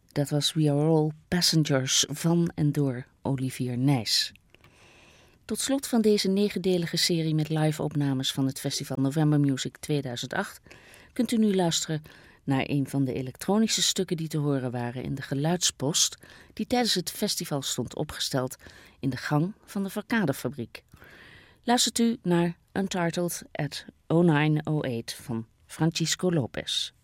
Dat was We Are All Passengers van en door Olivier Nijs. Tot slot van deze 9-delige serie met live-opnames van het Festival November Music 2008 kunt u nu luisteren naar een van de elektronische stukken die te horen waren in de geluidspost die tijdens het festival stond opgesteld in de gang van de Verkadefabriek. Luistert u naar Untitled at 0908 van Francisco Lopez.